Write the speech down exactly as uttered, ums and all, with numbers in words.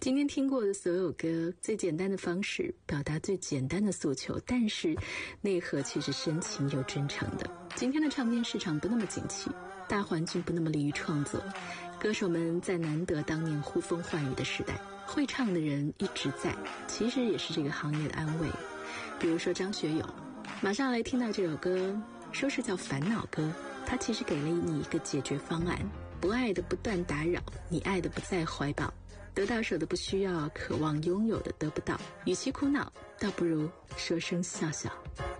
今天听过的所有歌，最简单的方式表达最简单的诉求，但是内核其实深情又真诚的。今天的唱片市场不那么景气，大环境不那么利于创作，歌手们在难得当年呼风唤雨的时代，会唱的人一直在，其实也是这个行业的安慰。比如说张学友，马上来听到这首歌，说是叫烦恼歌，它其实给了你一个解决方案，不爱的不断打扰，你爱的不再怀抱，得到手的不需要，渴望拥有的得不到，与其苦恼，倒不如说声笑笑。